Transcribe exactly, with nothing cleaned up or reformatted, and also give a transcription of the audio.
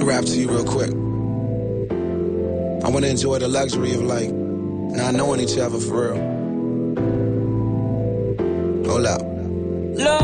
rap to you real quick. I want to enjoy the luxury of like not knowing each other for real. Hold up.